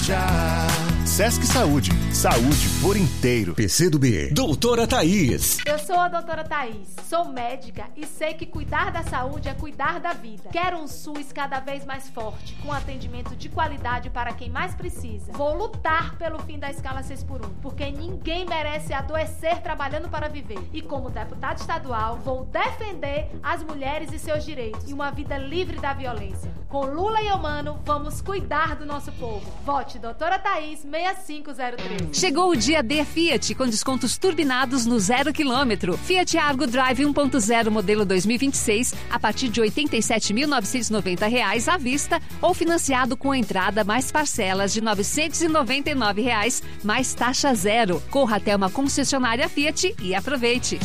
já. Sesc Saúde. Saúde por inteiro. PCdoB. Doutora Thaís. Eu sou a doutora Thaís. Sou médica e sei que cuidar da saúde é cuidar da vida. Quero um SUS cada vez mais forte, com atendimento de qualidade para quem mais precisa. Vou lutar pelo fim da escala 6x1, porque ninguém merece adoecer trabalhando para viver. E como deputada estadual, vou defender as mulheres e seus direitos e uma vida livre da violência. Com Lula e Eumano, vamos cuidar do nosso povo. Vote doutora Thaís 6503. Chegou o dia D Fiat, com descontos turbinados no 0 km. Fiat Argo Drive 1.0 modelo 2026, a partir de R$ 87.990 à vista, ou financiado com entrada mais parcelas de R$ 999, mais taxa zero. Corra até uma concessionária Fiat e aproveite.